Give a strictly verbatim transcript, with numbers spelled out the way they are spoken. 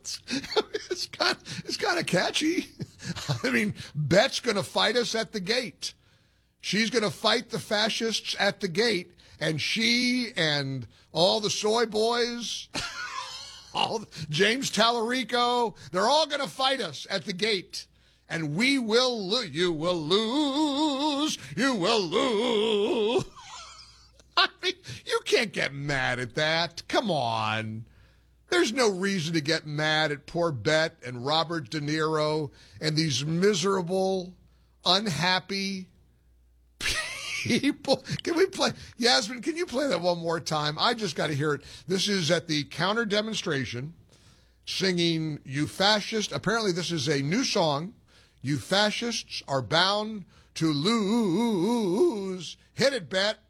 it's, it's kind it's kind of catchy. I mean, Bet's going to fight us at the gate. She's going to fight the fascists at the gate, and she and all the soy boys, all James Tallarico, they're all going to fight us at the gate. And we will lose. You will lose. You will lose. I mean, you can't get mad at that. Come on. There's no reason to get mad at poor Bet and Robert De Niro and these miserable, unhappy people. Can we play? Yasmin, can you play that one more time? I just got to hear it. This is at the counter demonstration singing You Fascist. Apparently, this is a new song. You fascists are bound to lose. Hit it, Bet.